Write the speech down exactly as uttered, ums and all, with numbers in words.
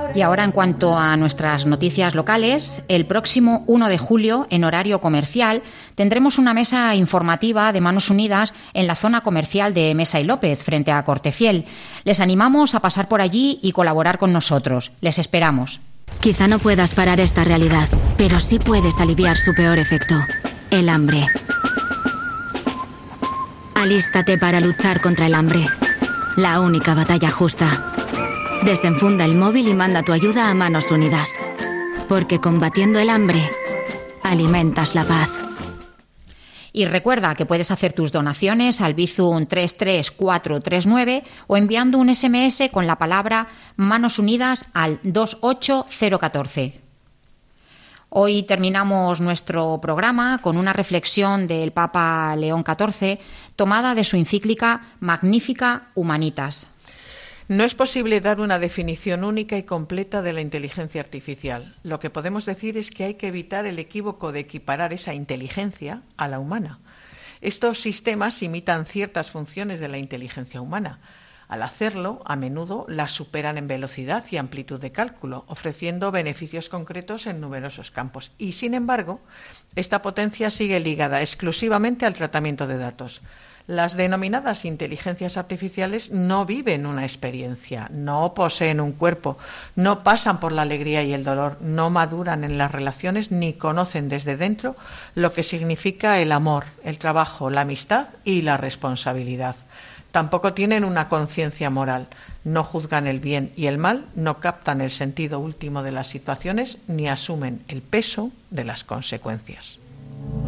Y ahora, en cuanto a nuestras noticias locales, el próximo uno de julio, en horario comercial, tendremos una mesa informativa de Manos Unidas en la zona comercial de Mesa y López, frente a Cortefiel. Les animamos a pasar por allí y colaborar con nosotros. Les esperamos. Quizá no puedas parar esta realidad, pero sí puedes aliviar su peor efecto: el hambre. Alístate para luchar contra el hambre. La única batalla justa. Desenfunda el móvil y manda tu ayuda a Manos Unidas. Porque combatiendo el hambre, alimentas la paz. Y recuerda que puedes hacer tus donaciones al Bizum tres tres cuatro tres nueve o enviando un ese eme ese con la palabra Manos Unidas al dos ocho cero uno cuatro. Hoy terminamos nuestro programa con una reflexión del Papa León catorce tomada de su encíclica Magnificat Humanitas. No es posible dar una definición única y completa de la inteligencia artificial. Lo que podemos decir es que hay que evitar el equívoco de equiparar esa inteligencia a la humana. Estos sistemas imitan ciertas funciones de la inteligencia humana. Al hacerlo, a menudo la superan en velocidad y amplitud de cálculo, ofreciendo beneficios concretos en numerosos campos. Y, sin embargo, esta potencia sigue ligada exclusivamente al tratamiento de datos. Las denominadas inteligencias artificiales no viven una experiencia, no poseen un cuerpo, no pasan por la alegría y el dolor, no maduran en las relaciones ni conocen desde dentro lo que significa el amor, el trabajo, la amistad y la responsabilidad. Tampoco tienen una conciencia moral, no juzgan el bien y el mal, no captan el sentido último de las situaciones ni asumen el peso de las consecuencias.